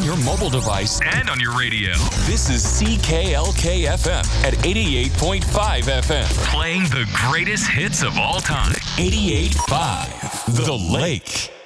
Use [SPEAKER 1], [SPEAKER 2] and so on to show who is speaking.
[SPEAKER 1] on your mobile device
[SPEAKER 2] and on your radio.
[SPEAKER 1] This is CKLK FM at 88.5 FM.
[SPEAKER 2] Playing the greatest hits of all time.
[SPEAKER 1] 88.5 The Lake.